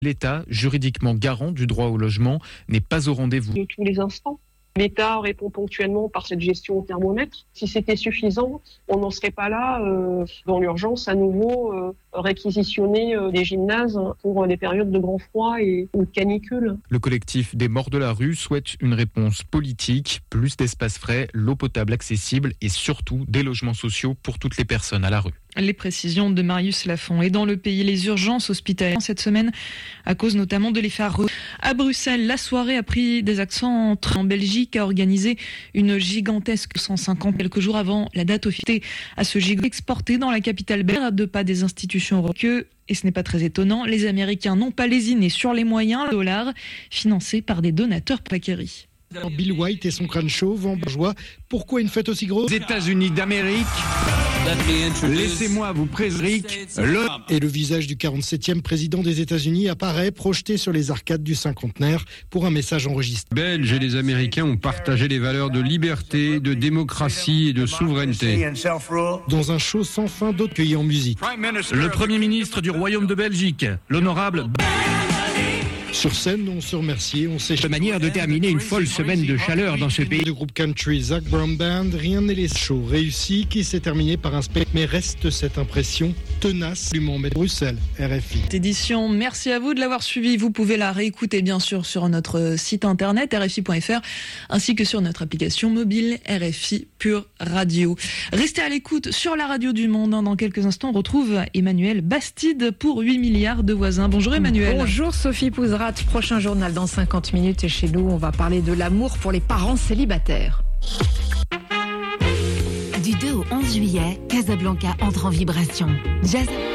L'État, juridiquement garant du droit au logement, n'est pas au rendez-vous. De tous les instants. L'État répond ponctuellement par cette gestion au thermomètre. Si c'était suffisant, on n'en serait pas là dans l'urgence à nouveau réquisitionner des gymnases pour des périodes de grand froid et de canicule. Le collectif des Morts de la rue souhaite une réponse politique, plus d'espaces frais, l'eau potable accessible et surtout des logements sociaux pour toutes les personnes à la rue. Les précisions de Marius Lafont. Et dans le pays, les urgences hospitalières cette semaine, à cause notamment de l'effet à Bruxelles, la soirée a pris des accents en Belgique, a organisé une gigantesque 150 quelques jours avant la date officielle à ce gigot exporté dans la capitale belge à deux pas des institutions européennes. Et ce n'est pas très étonnant, les Américains n'ont pas lésiné sur les moyens, le dollar, financés par des donateurs paqueris. Bill White et son crâne chauve en bourgeois. Pourquoi une fête aussi grosse ? Les États-Unis d'Amérique. Laissez-moi vous présenter Et le visage du 47e président des États-Unis apparaît projeté sur les arcades du cinquantenaire pour un message enregistré. Les Belges et les Américains ont partagé les valeurs de liberté, de démocratie et de souveraineté. Dans un show sans fin d'autres cueillis en musique. Le Premier ministre du Royaume de Belgique, l'honorable... Sur scène, on se remerciait, on s'est... De manière de terminer une folle semaine de chaleur dans ce pays. Du groupe country Zac Brown Band, rien n'est les shows réussis qui s'est terminé par un spectacle. Mais reste cette impression tenace du Mont Bruxelles, RFI. Cette édition, merci à vous de l'avoir suivi. Vous pouvez la réécouter bien sûr sur notre site internet rfi.fr ainsi que sur notre application mobile RFI Pure Radio. Restez à l'écoute sur la radio du Monde. Dans quelques instants, on retrouve Emmanuel Bastide pour 8 milliards de voisins. Bonjour Emmanuel. Bonjour Sophie Pouzrat. Prochain journal dans 50 minutes et chez nous, on va parler de l'amour pour les parents célibataires. Du 2 au 11 juillet, Casablanca entre en vibration. Jazz.